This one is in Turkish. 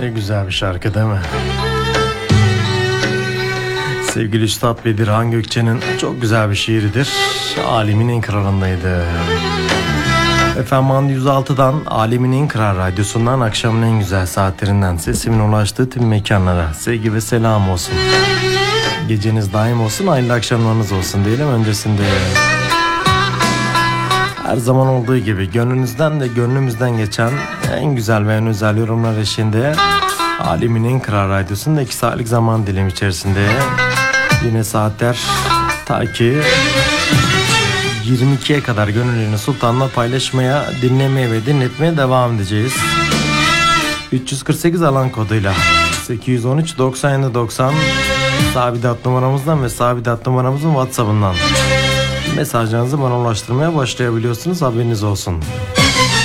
Ne güzel bir şarkı değil mi? Sevgili Üstad Bedirhan Gökçe'nin çok güzel bir şiiridir. Alemin en kralındaydı. FM 106'dan Alemin en kral radyosundan akşamın en güzel saatlerinden sesimin ulaştığı tüm mekanlara sevgi ve selam olsun. Geceniz daim olsun, hayırlı akşamlarınız olsun diyelim öncesinde. Her zaman olduğu gibi gönlünüzden de gönlümüzden geçen en güzel ve en özel yorumlar eşliğinde Alemin en kral radyosunda 2 saatlik zaman dilimi içerisinde yine saatler ta ki 22'ye kadar gönüllünü sultanla paylaşmaya, dinlemeye ve dinletmeye devam edeceğiz. 348 alan koduyla 813 97 90 sabit hat numaramızdan ve sabit hat numaramızın WhatsApp'ından mesajlarınızı bana ulaştırmaya başlayabiliyorsunuz, haberiniz olsun.